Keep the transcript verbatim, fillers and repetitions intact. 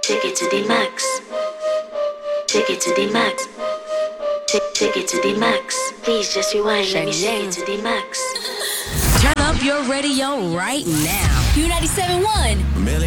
Take it to the max. Take it to the max. Take, take it to the max. Please just rewind. Let me take it to the max. Turn up your radio right now. Q ninety-seven point one.